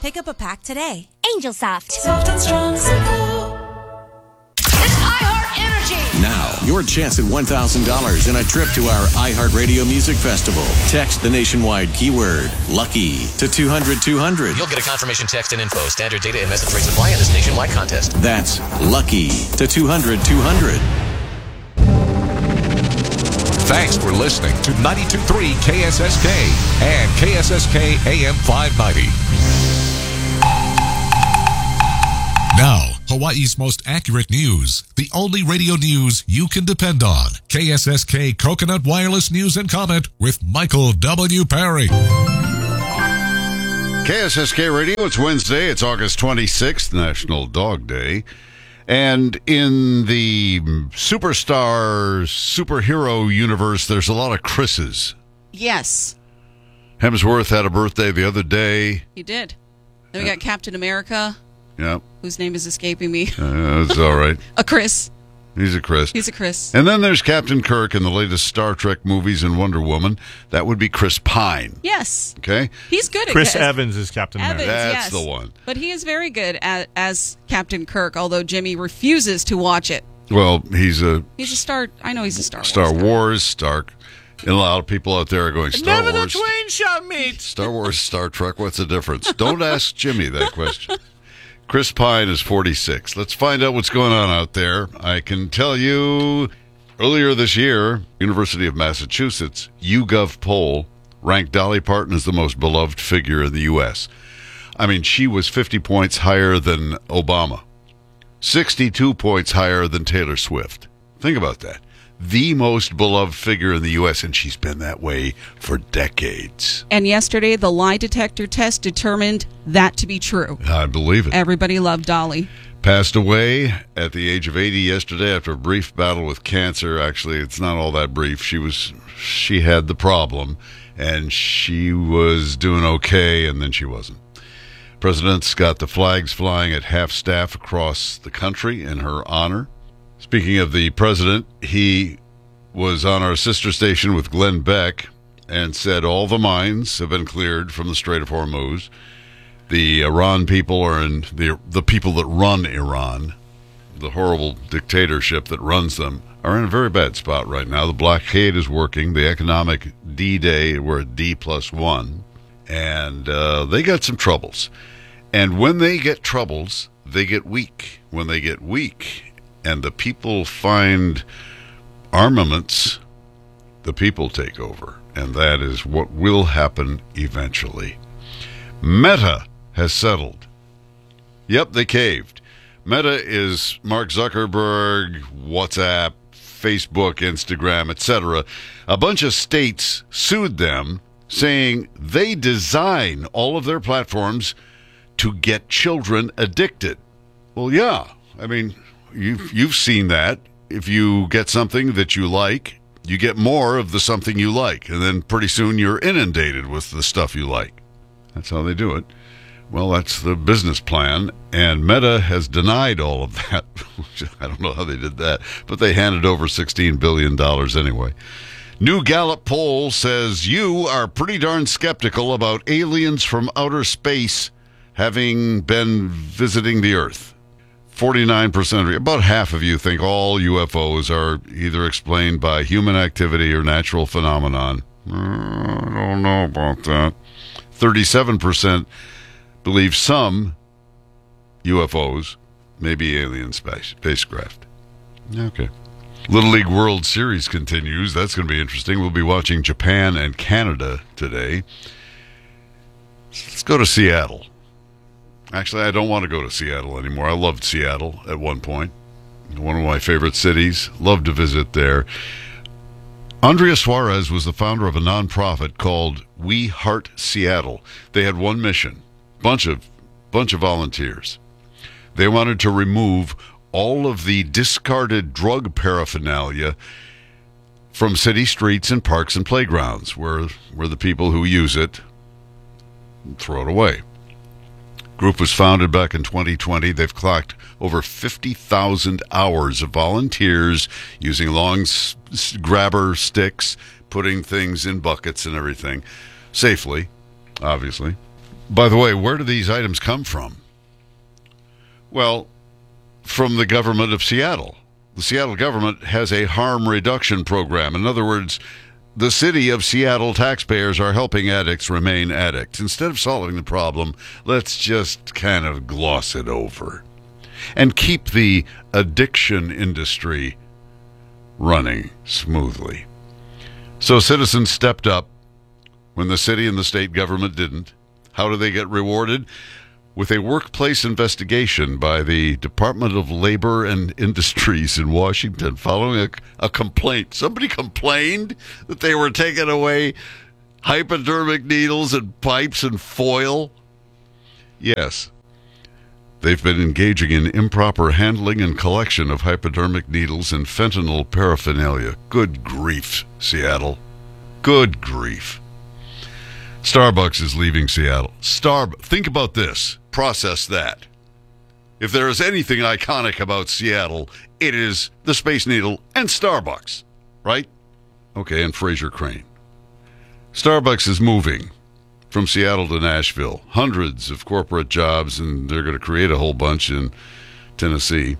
Pick up a pack today. Angel Soft. Soft and strong, simple. It's iHeart Energy. Now, your chance at $1,000 and a trip to our iHeartRadio Music Festival. Text the nationwide keyword LUCKY to 200-200. You'll get a confirmation text and info. Standard data and message rates apply in this nationwide contest. That's LUCKY to 200-200. Thanks for listening to 92.3 KSSK and KSSK AM 590. Now, Hawaii's most accurate news. The only radio news you can depend on. KSSK Coconut Wireless News and Comment with Michael W. Perry. KSSK Radio, it's Wednesday. It's August 26th, National Dog Day. And in the superhero universe, there's a lot of Chris's. Yes. Hemsworth had a birthday the other day. He did. Then we got Captain America. Yep. Whose name is escaping me. It's all right. A Chris. He's a Chris. He's a Chris. And then there's Captain Kirk in the latest Star Trek movies and Wonder Woman. That would be Chris Pine. Yes. Okay? He's good at Chris Evans is Captain America. That's the one. But he is very good as Captain Kirk, although Jimmy refuses to watch it. Well, he's a Star. I know he's a Star Wars. Star Wars, Stark. And a lot of people out there are going, Star Never Wars. the twain shall meet. Star Wars, Star Trek, what's the difference? Don't ask Jimmy that question. Chris Pine is 46. Let's find out what's going on out there. I can tell you, earlier this year, University of Massachusetts, YouGov poll ranked Dolly Parton as the most beloved figure in the U.S. I mean, she was 50 points higher than Obama, 62 points higher than Taylor Swift. Think about that. The most beloved figure in the U.S., and she's been that way for decades. And yesterday, the lie detector test determined that to be true. I believe it. Everybody loved Dolly. Passed away at the age of 80 yesterday after a brief battle with cancer. Actually, it's not all that brief. She had the problem, and she was doing okay, and then she wasn't. President's got the flags flying at half-staff across the country in her honor. Speaking of the president, he was on our sister station with Glenn Beck and said all the mines have been cleared from the Strait of Hormuz. The Iran people are in the people that run Iran, the horrible dictatorship that runs them, are in a very bad spot right now. The blockade is working. The economic D-Day, we're at D+1, and they got some troubles. And when they get troubles, they get weak. When they get weak and the people find armaments, the people take over. And that is what will happen eventually. Meta has settled. Yep, they caved. Meta is Mark Zuckerberg, WhatsApp, Facebook, Instagram, etc. A bunch of states sued them, saying they design all of their platforms to get children addicted. Well, yeah. I mean, you've seen that. If you get something that you like, you get more of the something you like, and then pretty soon you're inundated with the stuff you like. That's how they do it. Well, that's the business plan, and Meta has denied all of that. I don't know how they did that, but they handed over $16 billion anyway. New Gallup poll says you are pretty darn skeptical about aliens from outer space having been visiting the Earth. 49%, about half of you think all UFOs are either explained by human activity or natural phenomenon. I don't know about that. 37% believe some UFOs may be alien spacecraft. Okay. Little League World Series continues. That's going to be interesting. We'll be watching Japan and Canada today. Let's go to Seattle. Actually, I don't want to go to Seattle anymore. I loved Seattle at one point. One of my favorite cities. Loved to visit there. Andrea Suarez was the founder of a nonprofit called We Heart Seattle. They had one mission. Bunch of volunteers. They wanted to remove all of the discarded drug paraphernalia from city streets and parks and playgrounds where the people who use it throw it away. Group was founded back in 2020. They've clocked over 50,000 hours of volunteers using long grabber sticks, putting things in buckets and everything, safely, obviously. By the way, where do these items come from? Well, from the government of Seattle. The Seattle government has a harm reduction program. In other words, the city of Seattle taxpayers are helping addicts remain addicts. Instead of solving the problem, let's just kind of gloss it over and keep the addiction industry running smoothly. So citizens stepped up when the city and the state government didn't. How do they get rewarded? With a workplace investigation by the Department of Labor and Industries in Washington following a complaint. Somebody complained that they were taking away hypodermic needles and pipes and foil. Yes, they've been engaging in improper handling and collection of hypodermic needles and fentanyl paraphernalia. Good grief, Seattle. Good grief. Starbucks is leaving Seattle. Think about this. Process that. If there is anything iconic about Seattle, it is the Space Needle and Starbucks, right? Okay, and Fraser Crane. Starbucks is moving from Seattle to Nashville. Hundreds of corporate jobs, and they're going to create a whole bunch in Tennessee.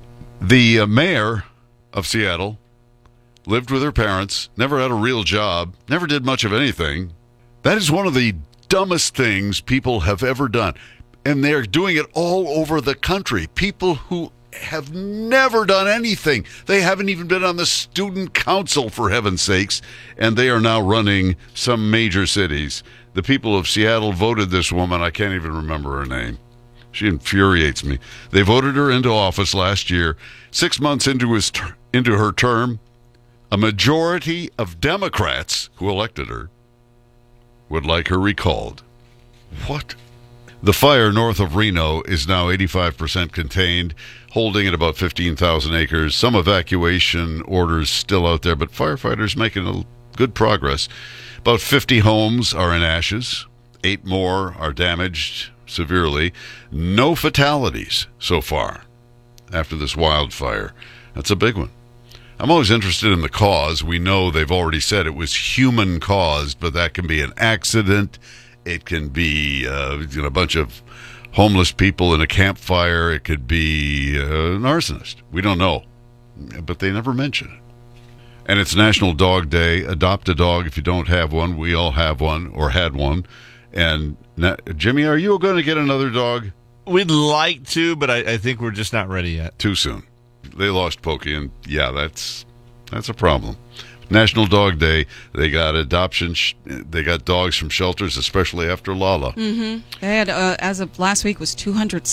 The mayor of Seattle lived with her parents, never had a real job, never did much of anything. That is one of the dumbest things people have ever done. And they're doing it all over the country. People who have never done anything. They haven't even been on the student council, for heaven's sakes, and they are now running some major cities. The people of Seattle voted this woman. I can't even remember her name. She infuriates me. They voted her into office last year. 6 months into her term, a majority of Democrats who elected her would like her recalled. What? The fire north of Reno is now 85% contained, holding at about 15,000 acres. Some evacuation orders still out there, but firefighters making good progress. About 50 homes are in ashes. 8 more are damaged severely. No fatalities so far after this wildfire. That's a big one. I'm always interested in the cause. We know they've already said it was human caused, but that can be an accident. It can be a bunch of homeless people in a campfire. It could be an arsonist. We don't know, but they never mention it. And it's National Dog Day. Adopt a dog if you don't have one. We all have one or had one. And Jimmy, are you going to get another dog? We'd like to, but I think we're just not ready yet. Too soon. They lost Pokey, and yeah, that's a problem. National Dog Day. They got adoption. They got dogs from shelters, especially after Lala. Mm-hmm. They had, as of last week, was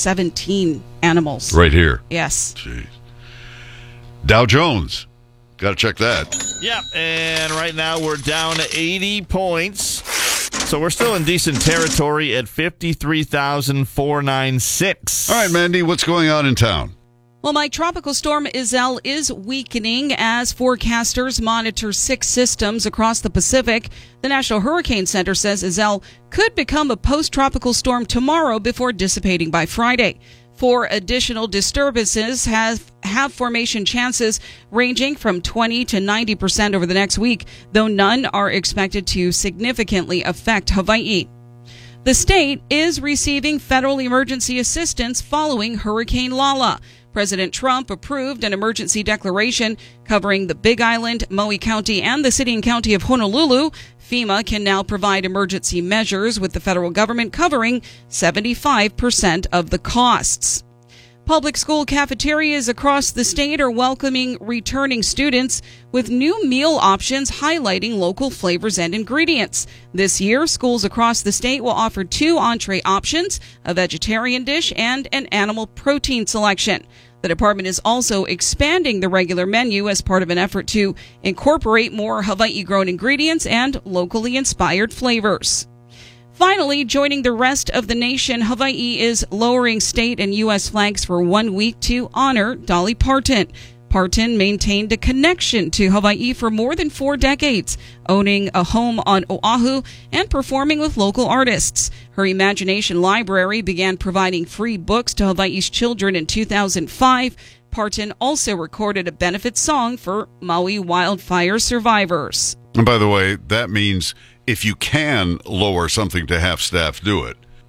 217 animals. Right here. Yes. Jeez. Dow Jones. Got to check that. Yeah, and right now we're down 80 points. So we're still in decent territory at 53,496. All right, Mandy, what's going on in town? Well, Mike, Tropical Storm Iselle is weakening as forecasters monitor 6 systems across the Pacific. The National Hurricane Center says Iselle could become a post-tropical storm tomorrow before dissipating by Friday. 4 additional disturbances have formation chances ranging from 20 to 90% over the next week, though none are expected to significantly affect Hawaii. The state is receiving federal emergency assistance following Hurricane Lala. President Trump approved an emergency declaration covering the Big Island, Maui County, and the city and county of Honolulu. FEMA can now provide emergency measures, with the federal government covering 75% of the costs. Public school cafeterias across the state are welcoming returning students with new meal options highlighting local flavors and ingredients. This year, schools across the state will offer 2 entree options, a vegetarian dish, and an animal protein selection. The department is also expanding the regular menu as part of an effort to incorporate more Hawaii-grown ingredients and locally inspired flavors. Finally, joining the rest of the nation, Hawaii is lowering state and U.S. flags for 1 week to honor Dolly Parton. Parton maintained a connection to Hawaii for more than 4 decades, owning a home on Oahu and performing with local artists. Her Imagination Library began providing free books to Hawaii's children in 2005. Parton also recorded a benefit song for Maui wildfire survivors. And by the way, that means if you can lower something to have staff do it.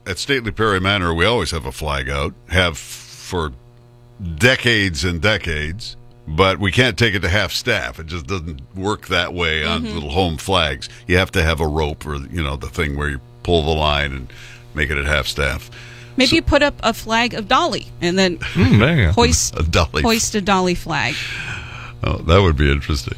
at Stately Perry Manor, we always have a flag out, have for decades and decades, but we can't take it to half staff. It just doesn't work that way on little home flags. You have to have a rope or, the thing where you pull the line and make it at half staff. Maybe you put up a flag of Dolly and then hoist a Dolly flag. Oh, that would be interesting.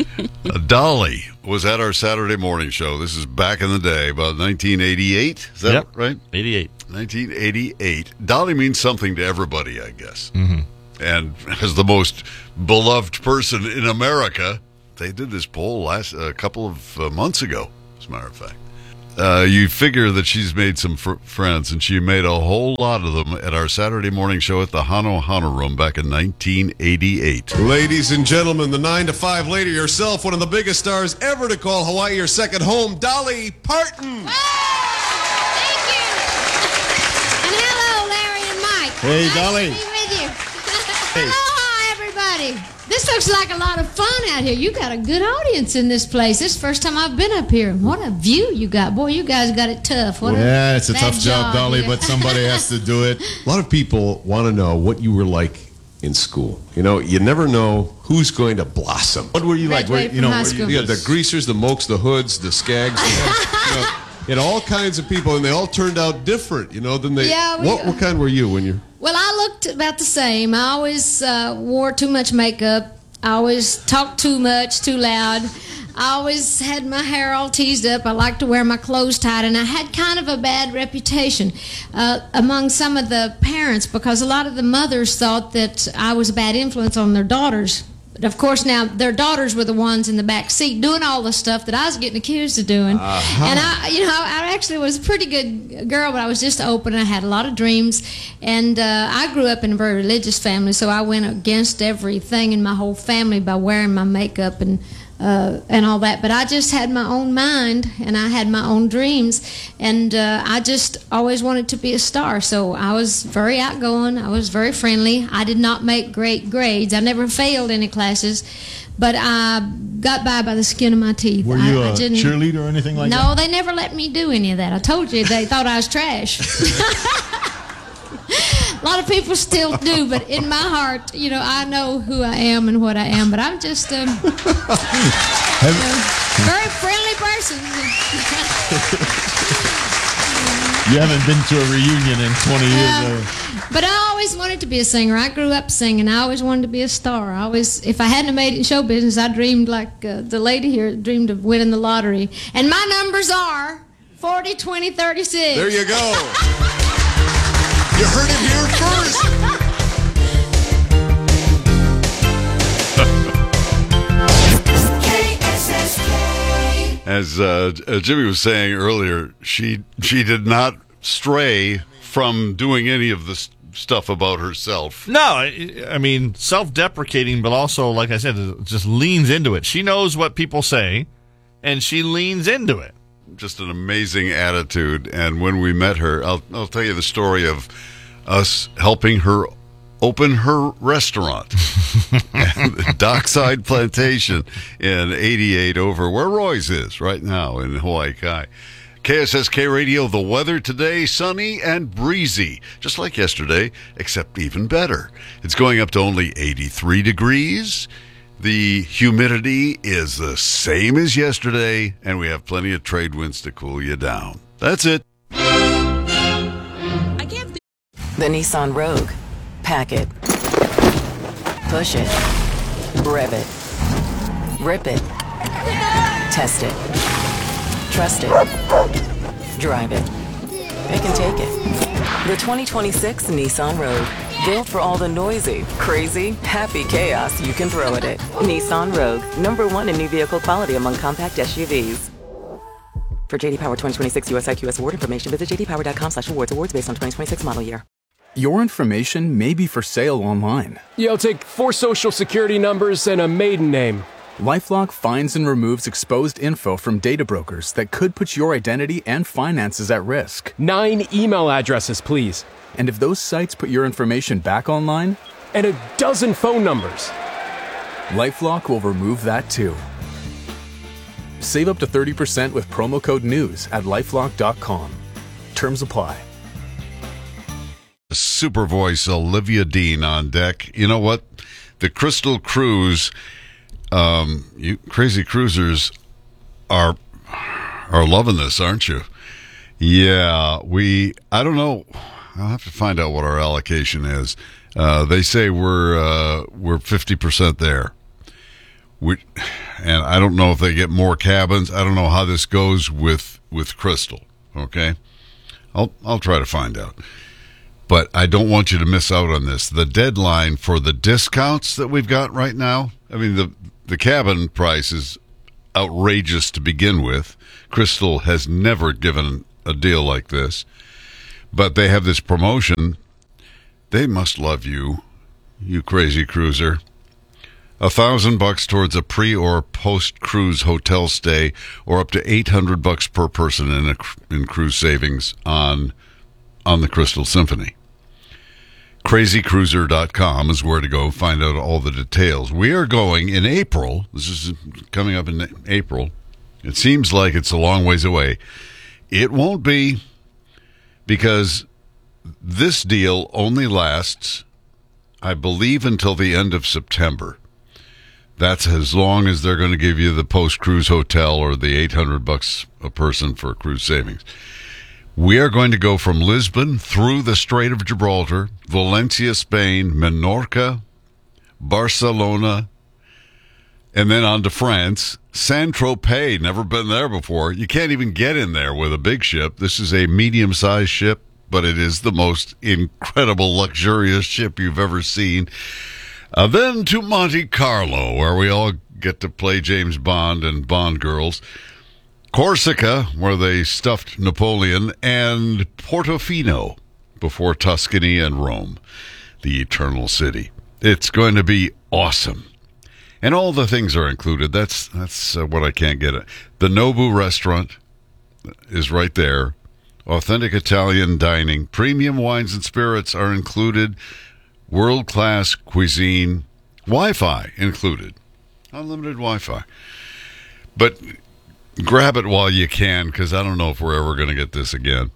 Dolly was at our Saturday morning show. This is back in the day, about 1988. Is that right? 88. 1988. Dolly means something to everybody, I guess. Mm-hmm. And as the most beloved person in America, they did this poll a couple of months ago, as a matter of fact. You figure that she's made some friends, and she made a whole lot of them at our Saturday morning show at the Hano Hano Room back in 1988. Ladies and gentlemen, the 9 to 5 lady herself, one of the biggest stars ever to call Hawaii your second home, Dolly Parton. Thank you. And hello, Larry and Mike. Hey, nice Dolly. to be with you. Aloha, everybody. This looks like a lot of fun out here. You got a good audience in this place. This is the first time I've been up here. What a view you got. Boy, you guys got it tough. It's a tough job, Dolly, but somebody has to do it. A lot of people want to know what you were like in school. You never know who's going to blossom. What were you like? You had the greasers, the mokes, the hoods, the skags. You had all kinds of people, and they all turned out different, than they... Yeah, what kind were you when you're... Well, I looked about the same. I always wore too much makeup. I always talked too much, too loud. I always had my hair all teased up. I liked to wear my clothes tight, and I had kind of a bad reputation among some of the parents because a lot of the mothers thought that I was a bad influence on their daughters. But of course, now their daughters were the ones in the back seat doing all the stuff that I was getting accused of doing. Uh-huh. And I actually was a pretty good girl, but I was just open. I had a lot of dreams, and I grew up in a very religious family, so I went against everything in my whole family by wearing my makeup and all that. But I just had my own mind, and I had my own dreams, and I just always wanted to be a star. So I was very outgoing. I was very friendly. I did not make great grades. I never failed any classes, but I got by the skin of my teeth. Were you a cheerleader or anything like that? No, they never let me do any of that. I told you, they thought I was trash. A lot of people still do, but in my heart, I know who I am and what I am. But I'm just a very friendly person. You haven't been to a reunion in 20 years. But I always wanted to be a singer. I grew up singing. I always wanted to be a star. If I hadn't made it in show business, I dreamed like the lady here dreamed of winning the lottery. And my numbers are 40, 20, 36. There you go. You heard it here first. As Jimmy was saying earlier, she did not stray from doing any of the stuff about herself. No, I mean, self-deprecating, but also, like I said, just leans into it. She knows what people say, and she leans into it. Just an amazing attitude. And when we met her, I'll tell you the story of us helping her open her restaurant, Dockside Plantation in 88 over where Roy's is right now in Hawaii Kai. KSSK Radio, the weather today, sunny and breezy, just like yesterday, except even better. It's going up to only 83 degrees. The humidity is the same as yesterday, and we have plenty of trade winds to cool you down. That's it. The Nissan Rogue. Pack it. Push it. Rev it. Rip it. Test it. Trust it. Drive it. Pick and take it. The 2026 Nissan Rogue. Built for all the noisy, crazy, happy chaos you can throw at it. Nissan Rogue. #1 in new vehicle quality among compact SUVs. For JD Power 2026 US IQS award information, visit jdpower.com/awards. Awards based on 2026 model year. Your information may be for sale online. Yeah, I'll take 4 social security numbers and a maiden name. LifeLock finds and removes exposed info from data brokers that could put your identity and finances at risk. 9 email addresses, please. And if those sites put your information back online? And a dozen phone numbers. LifeLock will remove that too. Save up to 30% with promo code NEWS at LifeLock.com. Terms apply. super voice Olivia Dean on deck. You know what? The Crystal Cruise, you crazy cruisers are loving this, aren't you? Yeah, I don't know. I'll have to find out what our allocation is. They say we're 50% there. And I don't know if they get more cabins. I don't know how this goes with Crystal. Okay, I'll try to find out. But I don't want you to miss out on this. The deadline for the discounts that we've got right now. I mean, the cabin price is outrageous to begin with. Crystal has never given a deal like this, but they have this promotion. They must love you, you crazy cruiser. $1,000 towards a pre or post cruise hotel stay, or up to $800 per person in cruise savings on the Crystal Symphony. CrazyCruiser.com is where to go find out all the details. We are going in April. This is coming up in April. It seems like it's a long ways away. It won't be, because this deal only lasts, I believe, until the end of September. That's as long as they're going to give you the post-cruise hotel or the $800 a person for cruise savings. We are going to go from Lisbon through the Strait of Gibraltar, Valencia, Spain, Menorca, Barcelona, and then on to France. Saint-Tropez, never been there before. You can't even get in there with a big ship. This is a medium-sized ship, but it is the most incredible, luxurious ship you've ever seen. Then to Monte Carlo, where we all get to play James Bond and Bond girls. Corsica, where they stuffed Napoleon, and Portofino, before Tuscany and Rome, the Eternal City. It's going to be awesome. And all the things are included. That's what I can't get at. The Nobu restaurant is right there. Authentic Italian dining. Premium wines and spirits are included. World-class cuisine. Wi-Fi included. Unlimited Wi-Fi. But grab it while you can, because I don't know if we're ever going to get this again.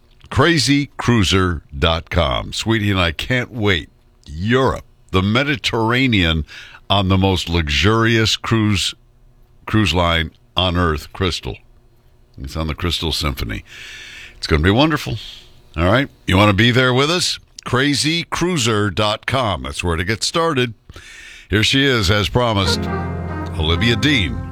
CrazyCruiser.com. Sweetie and I can't wait. Europe, the Mediterranean, on the most luxurious cruise line on Earth, Crystal. It's on the Crystal Symphony. It's going to be wonderful. All right? You want to be there with us? CrazyCruiser.com. That's where to get started. Here she is, as promised, Olivia Dean.